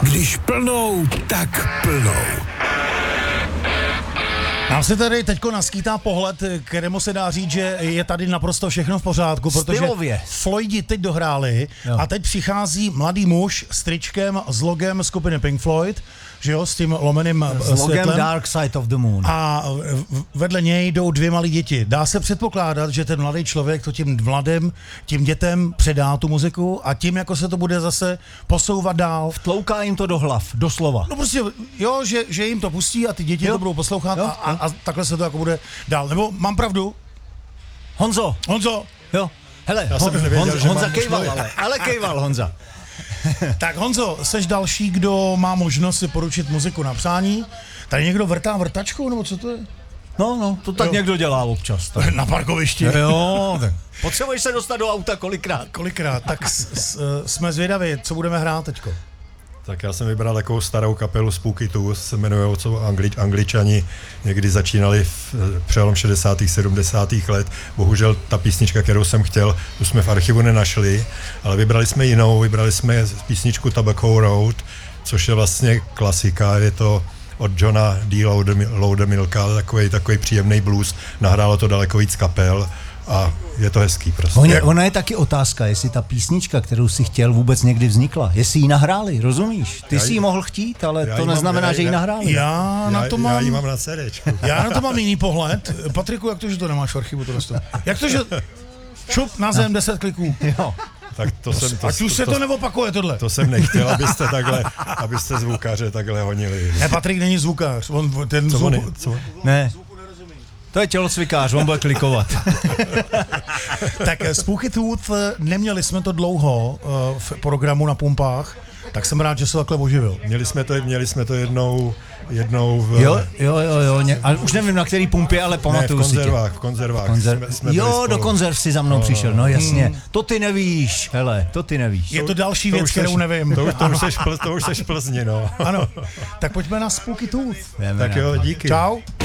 Když plnou, tak plnou. Nám se tady teďko naskýtá pohled, kterému se dá říct, že je tady naprosto všechno v pořádku, protože Stylově. Floydi teď dohráli a teď přichází mladý muž s tričkem s logem skupiny Pink Floyd, že jo, s tím lomeným S logem světlem. Dark Side of the Moon. A vedle něj jdou dvě malé děti. Dá se předpokládat, že ten mladý člověk to tím dětem předá tu muziku a tím, jako se to bude zase posouvat dál. Tlouká jim to do hlav, doslova. No prostě, jo, že jim to pustí a ty děti to budou poslouchat a takhle se to jako bude dál. Nebo mám pravdu? Honzo. Jo. Hele, Honza kejval, ale kejval Honza. Tak Honzo, seš další, kdo má možnost si poručit muziku na přání. Tady někdo vrtá vrtačkou, nebo co to je? No, to tak někdo dělá občas. Tak. Na parkovišti. Jo, potřebuješ se dostat do auta kolikrát? Kolikrát, tak jsme zvědaví, co budeme hrát teďko. Tak já jsem vybral takovou starou kapelu Spooky Tooth, se jmenuje, co Angličani někdy začínali v přelom 60. 70. let. Bohužel ta písnička, kterou jsem chtěl, tu jsme v archivu nenašli, ale vybrali jsme jinou, vybrali jsme písničku Tobacco Road, což je vlastně klasika, je to od Johna D. Loudermilka, takový příjemný blues, nahrálo to daleko víc kapel a je to hezký prostě. Ona je taky otázka, jestli ta písnička, kterou si chtěl, vůbec někdy vznikla. Jestli ji nahráli, rozumíš? Ty si ji mohl chtít, ale to neznamená, že ji nahráli. Já ji mám na CDčku. Já na to mám jiný pohled. Patriku, jak to, že to nemáš v archivu? Jak to, že šup na zem 10 kliků? Jo. Tak ať už se to neopakuje tohle. To jsem nechtěl, abyste zvukaře takhle honili. Ne, Patrik není zvukař. Ne. To je tělocvikář, on bude klikovat. Tak Spooky Tooth, neměli jsme to dlouho v programu na pumpách, tak jsem rád, že se takhle oživil. Měli jsme to jednou Jo. A už nevím, na který pumpě, ale pamatuju si tě. V konzervách. Jsme do konzerv si za mnou přišel, no jasně. To ty nevíš, hele, to ty nevíš. Je to další věc, kterou nevím. To už seš Plzni, no. Ano, tak pojďme na Spooky Tooth. Tak jo, díky. Čau.